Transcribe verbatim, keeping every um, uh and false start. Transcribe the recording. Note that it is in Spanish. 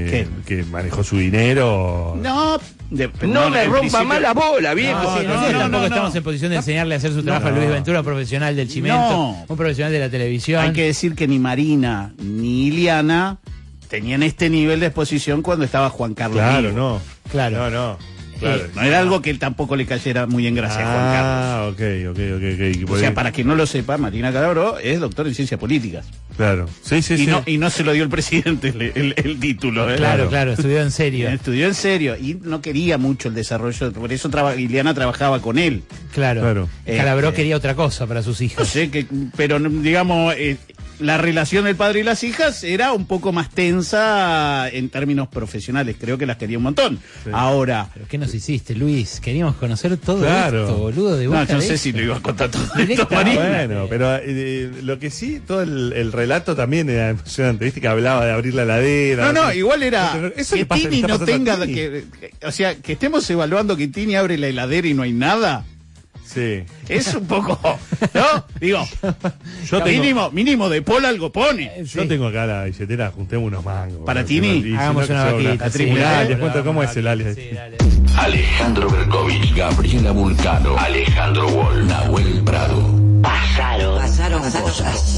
que, que manejó su dinero. No, de, no, no me rompa principio... más la bola, viejo. No, sí, no, nosotros no, tampoco no, estamos no. en posición de enseñarle a hacer su trabajo no. a Luis Ventura, un profesional del cimento, No. un profesional de la televisión. Hay que decir que ni Marina ni Iliana tenían este nivel de exposición cuando estaba Juan Carlos. Claro, vivo. no. Claro. No, no. Claro. No era algo que él tampoco le cayera muy en gracia a Juan Carlos. Ah, ok, ok, ok. ok. O sea, para quien no lo sepa, Marina Calabró es doctor en ciencias políticas. Claro. Sí, sí, y, sí. no, y no se lo dio el presidente el, el, el título. ¿eh? Claro, claro, estudió en serio. Estudió en serio y no quería mucho el desarrollo. Por eso traba, Iliana trabajaba con él. Claro. Claro. Calabró Eh, quería otra cosa para sus No hijos. sé, que, pero digamos, eh, la relación del padre y las hijas era un poco más tensa en términos profesionales. Creo que las quería un montón. Sí. Ahora, ¿Pero qué nos hiciste, Luis? Queríamos conocer todo Claro. esto, boludo, de no, boca no de sé esto. si lo iba a contar todo esto, Directa, Marina. Bueno, pero eh, lo que sí, todo el, el relato también era emocionante, viste que hablaba de abrir la heladera. No, no, igual era Pero eso que le pasa- le Tini está no pasando a tenga, Tini. que, que- o sea, que estemos evaluando que Tini abre la heladera y no hay nada. Sí. Es un poco, ¿no? Digo, Yo tengo, mínimo, mínimo de Paul algo pone. yo tengo acá la billetera, juntemos unos mangos. ¿Para porque Tini? no- y si Hagamos no, una que se vaquita. habla. sí, Un dale, alias, dale, cuenta cómo una es el vaquita, alias. sí, dale. Alejandro Berkovich, Gabriela Vulcano, Alejandro Wall, Nahuel Prado. Pasaron, pasaron cosas.